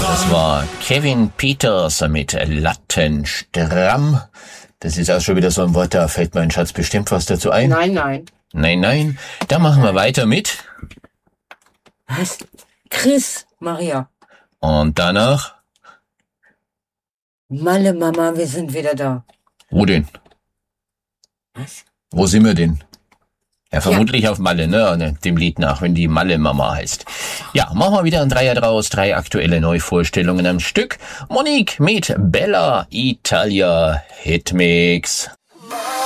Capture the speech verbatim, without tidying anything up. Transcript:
Das war Kevin Peters mit Lattenstramm. Das ist auch schon wieder so ein Wort, da fällt mein Schatz bestimmt was dazu ein. Nein, nein. Nein, nein. Da machen wir weiter mit. Was? Chris, Maria. Und danach? Malle, Mama, wir sind wieder da. Wo denn? Was? Wo sind wir denn? Ja, vermutlich ja. Auf Malle, ne? Dem Lied nach, wenn die Malle-Mama heißt. Ja, machen wir wieder ein Dreier draus. Drei aktuelle Neuvorstellungen am Stück. Monique mit Bella Italia Hitmix.